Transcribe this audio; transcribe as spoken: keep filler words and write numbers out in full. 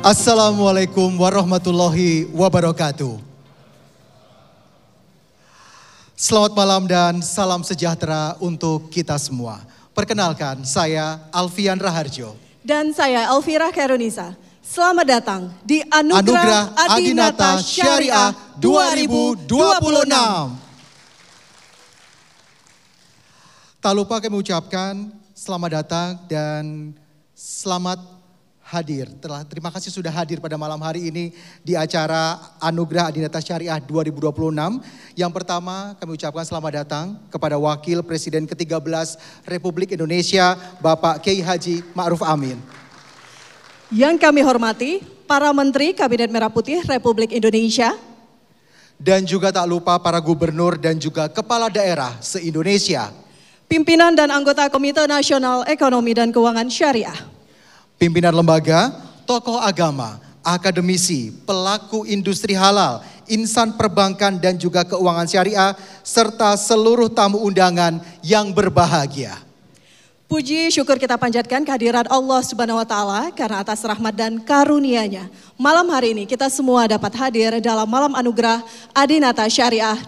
Assalamualaikum warahmatullahi wabarakatuh. Selamat malam dan salam sejahtera untuk kita semua. Perkenalkan, saya Alfian Raharjo. Dan saya Elvira Khairunisa. Selamat datang di Anugerah, Anugerah Adinata Syariah dua ribu dua puluh enam. Tak lupa kami ucapkan selamat datang dan selamat hadir. Telah, terima kasih sudah hadir pada malam hari ini di acara Anugerah Adinata Syariah dua ribu dua puluh enam. Yang pertama kami ucapkan selamat datang kepada Wakil Presiden ke tiga belas Republik Indonesia, Bapak Kiai Haji Ma'ruf Amin. Yang kami hormati para Menteri Kabinet Merah Putih Republik Indonesia. Dan juga tak lupa para gubernur dan juga kepala daerah se-Indonesia. Pimpinan dan anggota Komite Nasional Ekonomi dan Keuangan Syariah. Pimpinan lembaga, tokoh agama, akademisi, pelaku industri halal, insan perbankan dan juga keuangan syariah, serta seluruh tamu undangan yang berbahagia. Puji syukur kita panjatkan kehadiran Allah Subhanahu wa Ta'ala karena atas rahmat dan karunia-Nya. Malam hari ini kita semua dapat hadir dalam malam anugerah Adinata Syariah